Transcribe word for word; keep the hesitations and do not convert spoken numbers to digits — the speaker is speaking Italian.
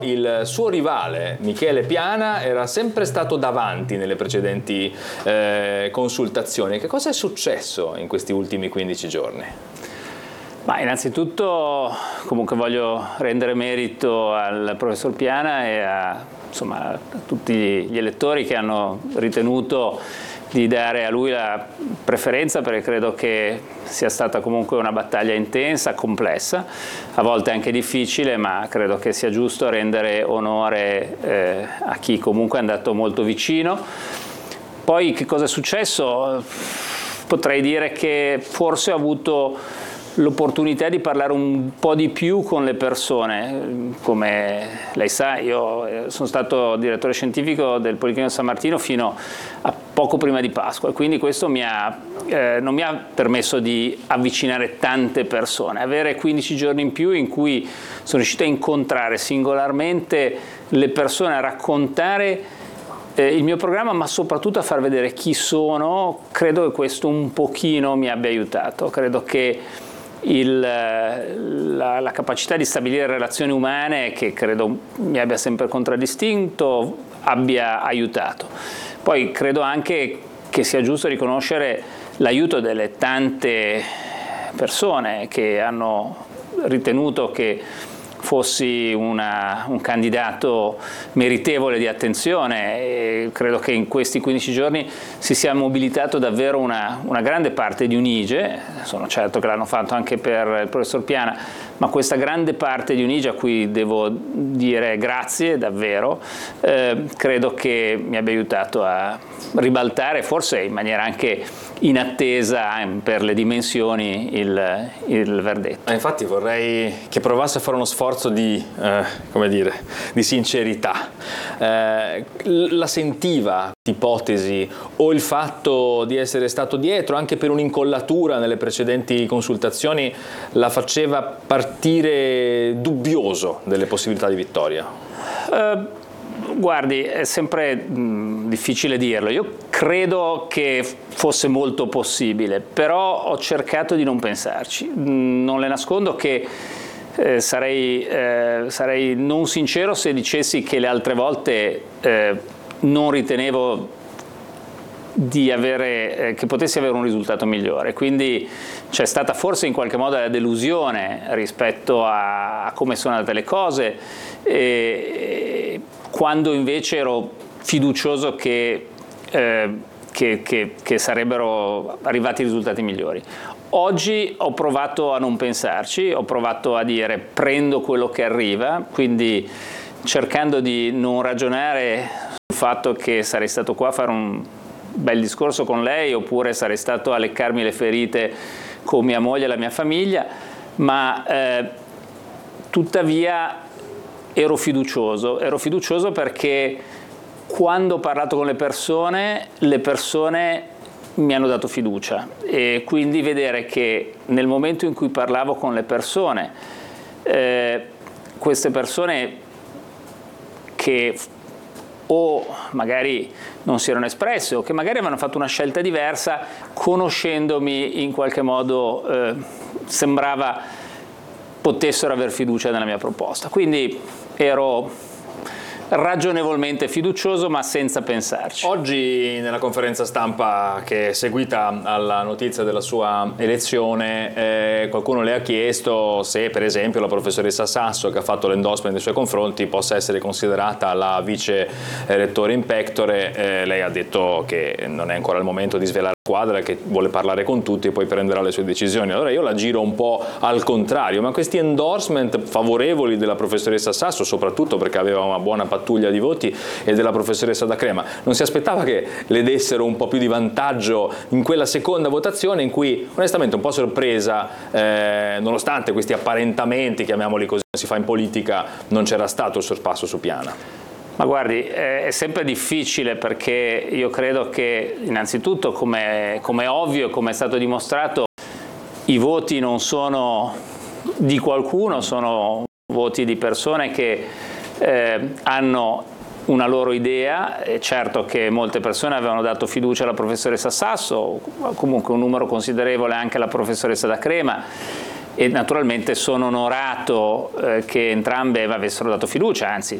Il suo rivale, Michele Piana, era sempre stato davanti nelle precedenti eh, consultazioni. Che cosa è successo in questi ultimi quindici giorni? Ma innanzitutto comunque voglio rendere merito al professor Piana e a, insomma, a tutti gli elettori che hanno ritenuto di dare a lui la preferenza, perché credo che sia stata comunque una battaglia intensa, complessa, a volte anche difficile, ma credo che sia giusto rendere onore eh, a chi comunque è andato molto vicino. Poi che cosa è successo? Potrei dire che forse ho avuto l'opportunità di parlare un po' di più con le persone. Come lei sa, io sono stato direttore scientifico del Policlinico San Martino fino a poco prima di Pasqua e quindi questo mi ha, eh, non mi ha permesso di avvicinare tante persone. Avere quindici giorni in più in cui sono riuscito a incontrare singolarmente le persone, a raccontare Eh, il mio programma, ma soprattutto a far vedere chi sono, credo che questo un pochino mi abbia aiutato. Credo che il, la, la capacità di stabilire relazioni umane, che credo mi abbia sempre contraddistinto, abbia aiutato. Poi credo anche che sia giusto riconoscere l'aiuto delle tante persone che hanno ritenuto che fossi una, un candidato meritevole di attenzione e credo che in questi quindici giorni si sia mobilitato davvero una, una grande parte di Unige. Sono certo che l'hanno fatto anche per il professor Piana, ma questa grande parte di Unige, a cui devo dire grazie davvero, eh, credo che mi abbia aiutato a ribaltare, forse in maniera anche inattesa per le dimensioni, il, il verdetto. Infatti vorrei che provasse a fare uno sforzo di, eh, come dire, di sincerità. Eh, la sentiva l'ipotesi o il fatto di essere stato dietro anche per un'incollatura nelle precedenti consultazioni la faceva partire dubbioso delle possibilità di vittoria? Uh, Guardi, è sempre mh, difficile dirlo. Io credo che fosse molto possibile, però ho cercato di non pensarci. Mh, non le nascondo che eh, sarei, eh, sarei non sincero se dicessi che le altre volte eh, non ritenevo di avere, eh, che potessi avere un risultato migliore. Quindi c'è stata forse in qualche modo la delusione rispetto a, a come sono andate le cose, e, quando invece ero fiducioso che, eh, che, che, che sarebbero arrivati risultati migliori. Oggi ho provato a non pensarci, ho provato a dire prendo quello che arriva, quindi cercando di non ragionare sul fatto che sarei stato qua a fare un bel discorso con lei oppure sarei stato a leccarmi le ferite con mia moglie e la mia famiglia, ma eh, tuttavia ero fiducioso, ero fiducioso perché quando ho parlato con le persone, le persone mi hanno dato fiducia, e quindi vedere che nel momento in cui parlavo con le persone, eh, queste persone che o magari non si erano espresse o che magari avevano fatto una scelta diversa, conoscendomi in qualche modo eh, sembrava potessero aver fiducia nella mia proposta. Quindi ero ragionevolmente fiducioso ma senza pensarci. Oggi nella conferenza stampa che è seguita alla notizia della sua elezione eh, qualcuno le ha chiesto se per esempio la professoressa Sasso, che ha fatto l'endorsement nei suoi confronti, possa essere considerata la vice rettore in pectore. Eh, lei ha detto che non è ancora il momento di svelare la squadra, che vuole parlare con tutti e poi prenderà le sue decisioni. Allora io la giro un po' al contrario: ma questi endorsement favorevoli della professoressa Sasso, soprattutto perché aveva una buona pattuglia di voti, e della professoressa D'Acrema, non si aspettava che le dessero un po' più di vantaggio in quella seconda votazione in cui onestamente un po' sorpresa, eh, nonostante questi apparentamenti, chiamiamoli così, si fa in politica, non c'era stato il sorpasso su Piana? Ma guardi, è sempre difficile, perché io credo che innanzitutto, come, come è ovvio e come è stato dimostrato, i voti non sono di qualcuno, sono voti di persone che eh, hanno una loro idea. È certo che molte persone avevano dato fiducia alla professoressa Sasso, comunque un numero considerevole anche alla professoressa D'Acrema, e naturalmente sono onorato eh, che entrambe avessero dato fiducia, anzi